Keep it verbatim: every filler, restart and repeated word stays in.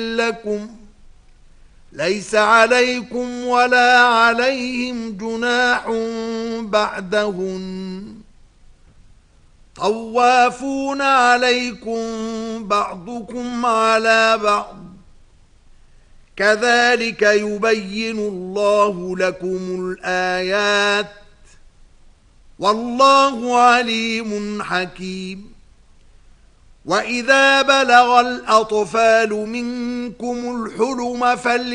لكم ليس عليكم ولا عليهم جناح بعدهن طوافون عليكم بعضكم على بعض كذلك يبين الله لكم الآيات والله عليم حكيم. وإذا بلغ الأطفال منكم الحلم فل